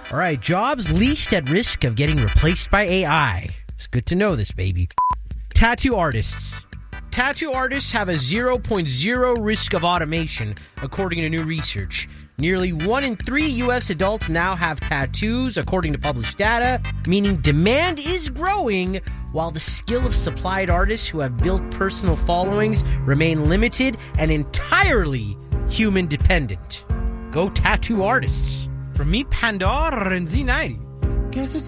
All right, jobs least at risk of getting replaced by AI. It's good to know this, baby. Tattoo artists. Tattoo artists have a 0.0 risk of automation, according to new research. Nearly 1 in 3 U.S. adults now have tattoos, according to published data, meaning demand is growing, while the skill of supplied artists who have built personal followings remain limited and entirely human-dependent. Go tattoo artists. From me, Pandora and Z90.